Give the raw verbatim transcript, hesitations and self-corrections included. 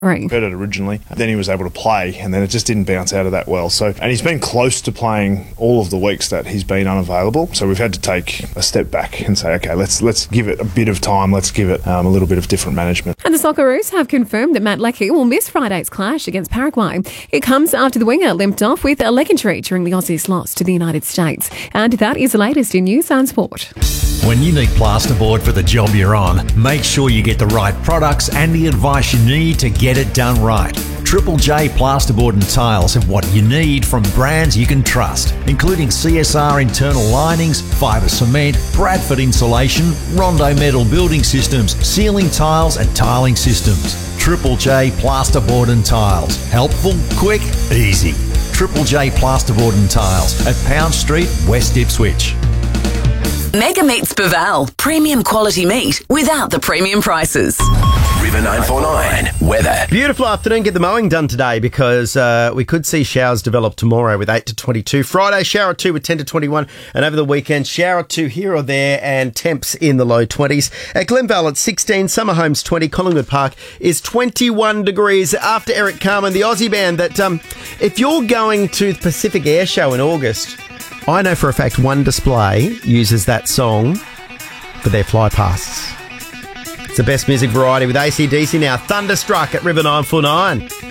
Right. Hurt it originally. Then he was able to play, and then it just didn't bounce out of that well. So, and he's been close to playing all of the weeks that he's been unavailable. So we've had to take a step back and say, okay, let's let's give it a bit of time. Let's give it um, a little bit of different management. And the Socceroos have confirmed that Matt Leckie will miss Friday's clash against Paraguay. It comes after the winger limped off with a leg injury during the Aussies' loss to the United States. And that is the latest in news and sport. When you need plasterboard for the job you're on, make sure you get the right products and the advice you need to get it done right. Triple J Plasterboard and Tiles have what you need from brands you can trust, including C S R internal linings, fibre cement, Bradford insulation, Rondo metal building systems, ceiling tiles and tiling systems. Triple J Plasterboard and Tiles. Helpful, quick, easy. Triple J Plasterboard and Tiles at Pound Street, West Ipswich. Mega Meats Baval. Premium quality meat without the premium prices. River nine four nine weather. Beautiful afternoon. Get the mowing done today because uh, we could see showers develop tomorrow with eight to twenty-two. Friday, shower two with ten to twenty-one. And over the weekend, shower two here or there and temps in the low twenties. At Glenvale at sixteen, Summer Homes twenty, Collingwood Park is twenty-one degrees. After Eric Carmen, the Aussie band, that um, if you're going to the Pacific Air Show in August, I know for a fact one display uses that song for their fly pasts. It's the best music variety with A C D C now. Thunderstruck at River nine four nine.